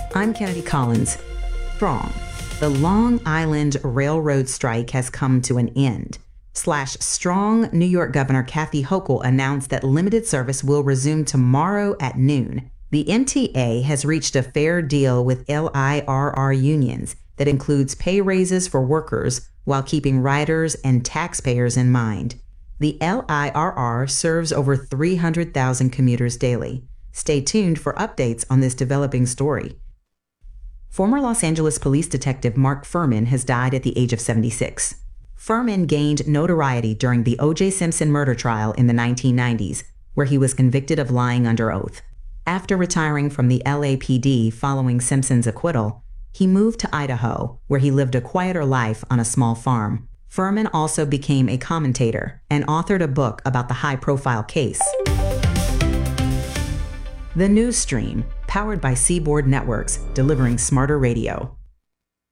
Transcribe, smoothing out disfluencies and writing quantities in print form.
I'm Kennedy Collins. Strong. The Long Island Railroad strike has come to an end. Strong New York Governor Kathy Hochul announced that limited service will resume tomorrow at noon. The MTA has reached a fair deal with LIRR unions that includes pay raises for workers while keeping riders and taxpayers in mind. The LIRR serves over 300,000 commuters daily. Stay tuned for updates on this developing story. Former Los Angeles police detective Mark Fuhrman has died at the age of 76. Fuhrman gained notoriety during the O.J. Simpson murder trial in the 1990s, where he was convicted of lying under oath. After retiring from the LAPD following Simpson's acquittal, he moved to Idaho, where he lived a quieter life on a small farm. Fuhrman also became a commentator and authored a book about the high-profile case. The News Stream, powered by Seaboard Networks, delivering smarter radio.